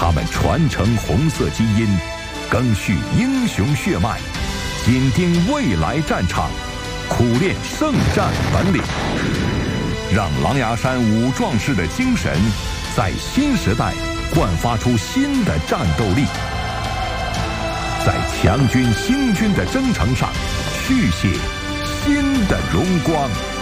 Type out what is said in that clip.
他们传承红色基因，赓续英雄血脉，紧盯未来战场，苦练圣战本领，让狼牙山五壮士的精神在新时代焕发出新的战斗力，在强军兴军的征程上续写新的荣光。